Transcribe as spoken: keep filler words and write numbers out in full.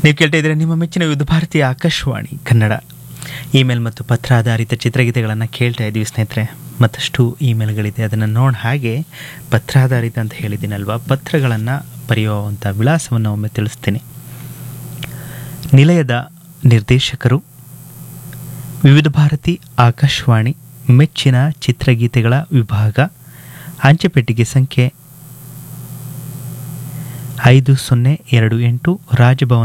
ನೀವು ಕೇಳ್ತಾ ಇದ್ದೀರಾ ನಿಮ್ಮ ಮೆಚ್ಚಿನ ವಿವಿಧ ಭಾರತೀಯ ಆಕಾಶವಾಣಿ ಕನ್ನಡ. ಇಮೇಲ್ ಮತ್ತು ಪತ್ರ ಆಧಾರಿತ ಚಿತ್ರಗೀತೆಗಳನ್ನು ಕೇಳ್ತಾ ಇದ್ದೀವಿ ಸ್ನೇಹಿತರೆ. ಮತ್ತಷ್ಟು ಇಮೇಲ್ಗಳಿದೆ, ಅದನ್ನು ನೋಡಿ. ಹಾಗೆ ಪತ್ರಾಧಾರಿತ ಅಂತ ಹೇಳಿದ್ದೀನಲ್ವಾ, ಪತ್ರಗಳನ್ನು ಬರೆಯುವಂಥ ವಿಳಾಸವನ್ನು ಒಮ್ಮೆ ತಿಳಿಸ್ತೀನಿ. ನಿಲಯದ ನಿರ್ದೇಶಕರು, ವಿವಿಧ ಭಾರತಿ ಆಕಾಶವಾಣಿ ಮೆಚ್ಚಿನ ಚಿತ್ರಗೀತೆಗಳ ವಿಭಾಗ, ಅಂಚೆಪೆಟ್ಟಿಗೆ ಸಂಖ್ಯೆ ಐದು ಸೊನ್ನೆ ಎರಡು ಎಂಟು, ರಾಜಭವನ